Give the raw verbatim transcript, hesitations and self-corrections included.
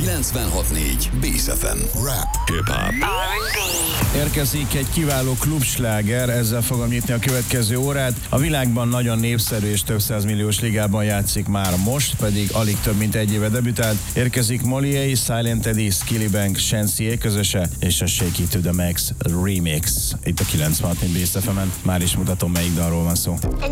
kilencvenhat négy Bész ef em. Rap, hip-hop. Érkezik egy kiváló klubsláger, ezzel fogom nyitni a következő órát. A világban nagyon népszerű és több százmilliós ligában játszik már most, pedig alig több mint egy éve debütált. Érkezik Molié, Silent Eddie, Skillybank, Shenseea közöse és a Shake It to the Max remix. Itt a kilencvenhat négy Bész ef emen. Már is mutatom, melyik dalról van szó.